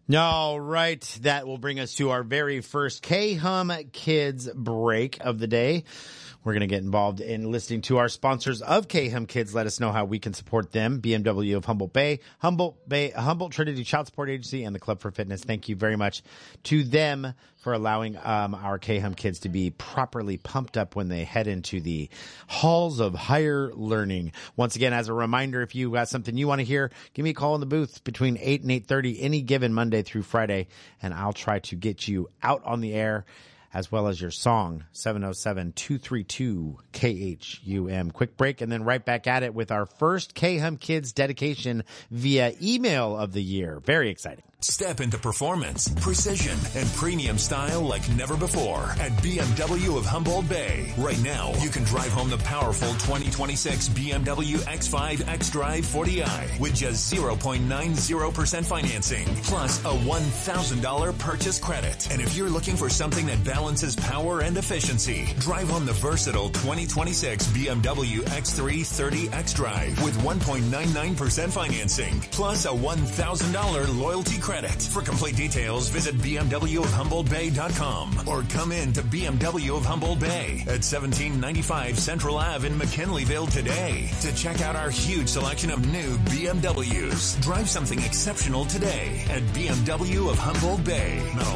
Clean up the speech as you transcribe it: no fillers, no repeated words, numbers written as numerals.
All right. That will bring us to our very first K-Hum Kids break of the day. We're going to get involved in listening to our sponsors of K-Hum Kids. Let us know how we can support them. BMW of Humboldt Bay, Humboldt Trinity Child Support Agency, and the Club for Fitness. Thank you very much to them for allowing our K-Hum Kids to be properly pumped up when they head into the halls of higher learning. Once again, as a reminder, if you got something you want to hear, give me a call in the booth between 8 and 8:30 any given Monday through Friday, and I'll try to get you out on the air, as well as your song, 707-232-KHUM. Quick break, and then right back at it with our first K-Hum Kids dedication via email of the year. Very exciting. Step into performance, precision, and premium style like never before at BMW of Humboldt Bay. Right now, you can drive home the powerful 2026 BMW X5 xDrive 40i with just 0.90% financing, plus a $1,000 purchase credit. And if you're looking for something that balances power and efficiency, drive home the versatile 2026 BMW X3 30 xDrive with 1.99% financing, plus a $1,000 loyalty credit. For complete details, visit bmwofhumboldtbay.com or come in to BMW of Humboldt Bay at 1795 Central Ave in McKinleyville today to check out our huge selection of new BMWs. Drive something exceptional today at BMW of Humboldt Bay. Not